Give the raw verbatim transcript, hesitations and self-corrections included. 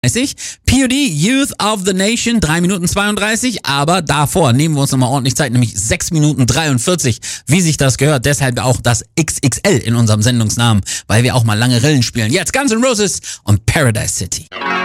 P O D, Youth of the Nation, drei Minuten zweiunddreißig, aber davor nehmen wir uns nochmal ordentlich Zeit, nämlich sechs Minuten dreiundvierzig, wie sich das gehört, deshalb auch das X X L in unserem Sendungsnamen, weil wir auch mal lange Rillen spielen. Jetzt Guns N' Roses und Paradise City.